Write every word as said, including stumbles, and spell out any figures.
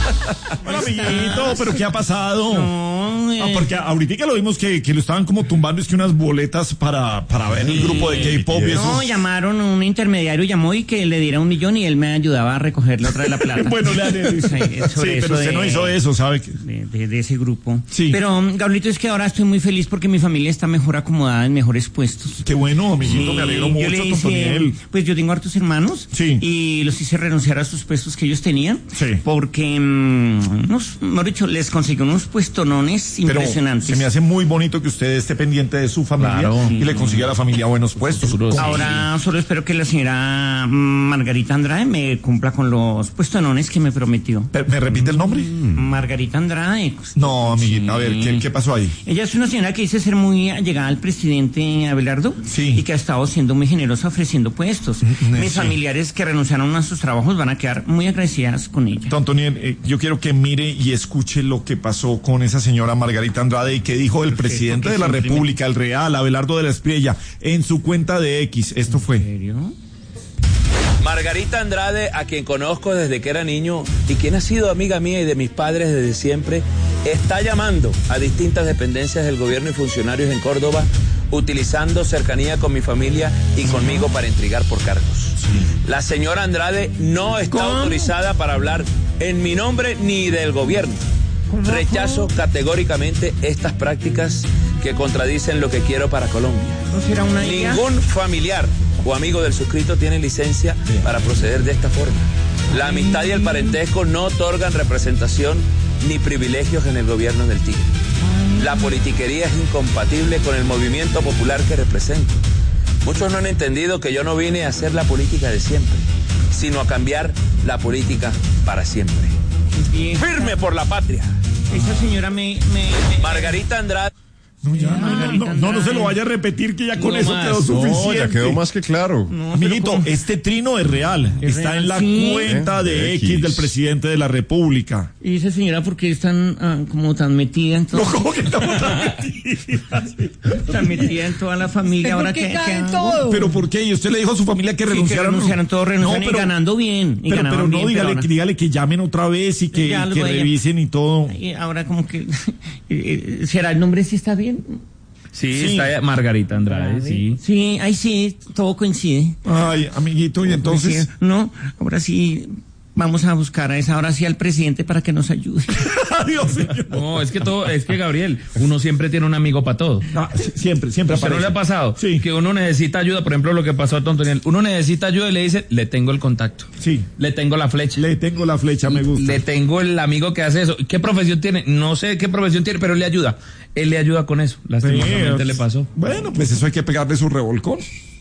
Bueno, amiguito, ¿pero qué ha pasado? No, eh. Ah, porque ahorita lo vimos que, que lo estaban como tumbando, es que unas boletas para, para ver el grupo de K-pop y eso. No, llamaron, un intermediario llamó y que le diera un millón y él me ayudaba a recogerle otra de la plata. Bueno, le haré. Sí, sí, pero usted de, no hizo eso, ¿sabe? Que... De, de, de ese grupo. Sí. Pero, Gabrielito, es que ahora estoy muy feliz porque mi familia está mejor acomodada en mejores puestos. Qué bueno, amiguito, Sí, me alegro yo mucho, le hice, Tontoniel. Pues yo tengo hartos hermanos. Sí. Y los hice renunciar a sus puestos que ellos tenían. Sí. Porque, mmm, unos, mejor dicho, les conseguí unos puestonones Pero impresionantes. se me hace muy bonito que usted esté pendiente de su familia, Claro. y le consiga a la familia buenos puestos. Sí. Ahora solo espero que la señora Margarita Andrade me cumpla con los puestonones que me prometió. Pero, ¿me repite el nombre? Margarita Andrade. No, amiguito, a ver, ¿qué, qué pasó ahí? Ella es una señora que dice ser muy allegada al presidente Abelardo. Sí. Y que ha estado siendo muy generosa ofreciendo puestos. Mm, Mis sí. familiares que renunciaron a sus trabajos van a quedar muy agradecidas con ella. Tontoniel, eh, yo quiero que mire y escuche lo que pasó con esa señora Margarita Andrade y que dijo el Perfecto, presidente que de la siempre me- República, el Real, Abelardo de la Espriella, en su cuenta de X. Esto ¿En fue. serio? Margarita Andrade, a quien conozco desde que era niño y quien ha sido amiga mía y de mis padres desde siempre, está llamando a distintas dependencias del gobierno y funcionarios en Córdoba, utilizando cercanía con mi familia y conmigo para intrigar por cargos. La señora Andrade no está ¿Cómo? autorizada para hablar en mi nombre ni del gobierno. Rechazo categóricamente estas prácticas que contradicen lo que quiero para Colombia. ¿No será una idea? Ningún familiar o amigo del suscrito tiene licencia para proceder de esta forma. La amistad y el parentesco no otorgan representación ni privilegios en el gobierno del Tigre. La politiquería es incompatible con el movimiento popular que represento. Muchos no han entendido que yo no vine a hacer la política de siempre, sino a cambiar la política para siempre. Bien. ¡Firme por la patria! Esa señora me... me, me- Margarita Andrade. No, ya, Margarita no, no, no se Andrade. lo vaya a repetir, que ya con No eso más. quedó No, suficiente. ya quedó más que claro. No, pero Amiguito, ¿cómo? este trino es real. Es Está real, en la sí. cuenta de Eh, X, X. del presidente de la República. ¿Y esa señora por qué es tan, ah, como tan metida en todo? No, ¿cómo que estamos tan metidas? Tan metida en toda la familia. Ahora que, cae que todo. ¿Pero por qué? ¿Y usted le dijo a su familia que Sí, que renunciaron? renunciaron, todos renunciaron y ganando bien, y pero, ganaban pero no, bien, dígale, pero ahora- dígale que llamen otra vez y que, Ya y los que voy a llamar. revisen y todo. Y ahora como que... eh, ¿será el nombre si está bien? Sí, Sí. está Margarita Andrade, sí. Sí, ahí sí, todo coincide. Ay, amiguito, y entonces... Coincide. No, ahora sí... Vamos a buscar a esa hora sí al presidente para que nos ayude. Adiós, señor. No, es que todo, es que Gabriel, uno siempre tiene un amigo para todo. Ah, sí, siempre, siempre ¿A usted no le aparece. ha pasado? Sí. Que uno necesita ayuda, por ejemplo, lo que pasó a Tontoniel. Uno necesita ayuda y le dice, le tengo el contacto. Sí, Le tengo la flecha. le tengo la flecha, me gusta. Le tengo el amigo que hace eso. ¿Qué profesión tiene? No sé qué profesión tiene, pero le ayuda. Él le ayuda con eso. Lastimosamente Sí, le pasó. Bueno, pues eso hay que pegarle su revolcón.